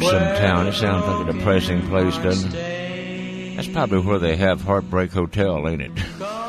Some town. It sounds like a depressing place, doesn't it? That's probably where they have Heartbreak Hotel, ain't it?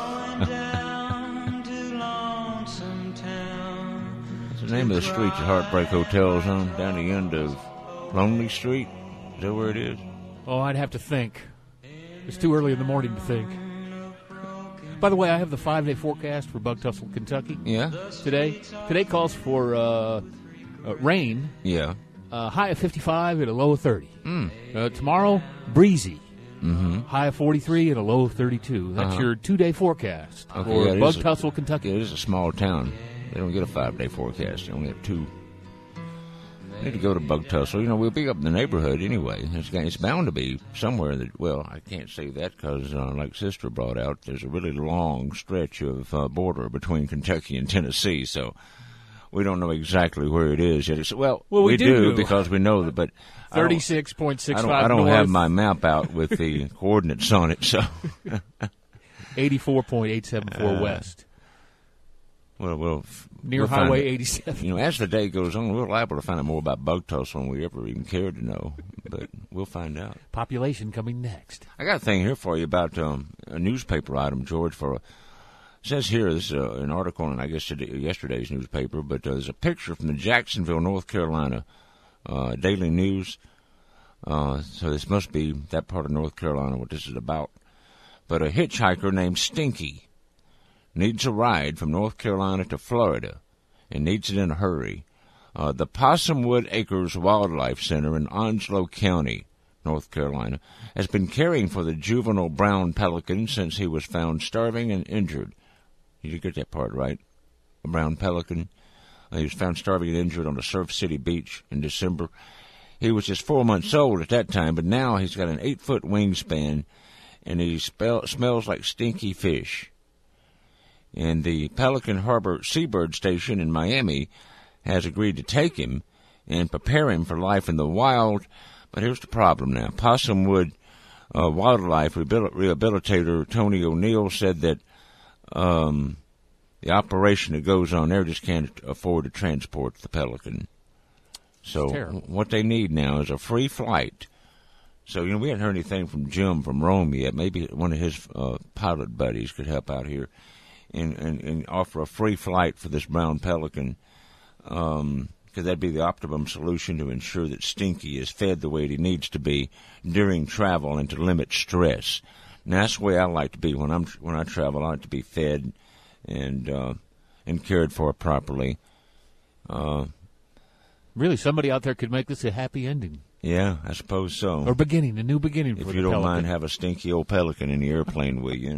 What's the name of the street that Heartbreak Hotel is on? Down the end of Lonely Street? Is that where it is? Oh, I'd have to think. It's too early in the morning to think. By the way, I have the 5-day forecast for Bug Tussle, Kentucky. Yeah? Today calls for rain. Yeah. High of 55 and a low of 30. Tomorrow, breezy. Mm-hmm. High of 43 and a low of 32. That's your 2-day forecast for Bug Tussle, Kentucky. Yeah, it is a small town. They don't get a 5-day forecast. They only have 2. I need to go to Bug Tussle. You know, we'll be up in the neighborhood anyway. It's bound to be somewhere that, well, I can't say that because, like Sister brought out, there's a really long stretch of border between Kentucky and Tennessee, so we don't know exactly where it is yet. Well, we do because we know that, but 36.65 I don't north. have my map out with the coordinates on it, so 84.874 west. Well, near Highway 87. You know, as the day goes on, we're liable to find out more about Bug Tussle than we ever even cared to know, but we'll find out. Population coming next. I got a thing here for you about a newspaper item, George. It says here, this is an article in, I guess, yesterday's newspaper, but there's a picture from the Jacksonville, North Carolina Daily News. So this must be that part of North Carolina, what this is about. But a hitchhiker named Stinky needs a ride from North Carolina to Florida and needs it in a hurry. The Possumwood Acres Wildlife Center in Onslow County, North Carolina, has been caring for the juvenile brown pelican since he was found starving and injured. You did get that part right. A brown pelican. He was found starving and injured on the Surf City Beach in December. He was just 4 months old at that time, but now he's got an 8-foot wingspan, and he smells like stinky fish. And the Pelican Harbor Seabird Station in Miami has agreed to take him and prepare him for life in the wild. But here's the problem now. Possumwood wildlife rehabilitator Tony O'Neill said that the operation that goes on there just can't afford to transport the pelican. So what they need now is a free flight. So, you know, we hadn't heard anything from Jim from Rome yet. Maybe one of his pilot buddies could help out here and offer a free flight for this brown pelican, because that'd be the optimum solution to ensure that Stinky is fed the way he needs to be during travel and to limit stress. And that's the way I like to be when I travel. I like to be fed and cared for properly. Really, somebody out there could make this a happy ending. Yeah, I suppose so. Or a new beginning for the If you don't pelican. mind, have a stinky old pelican in the airplane with you.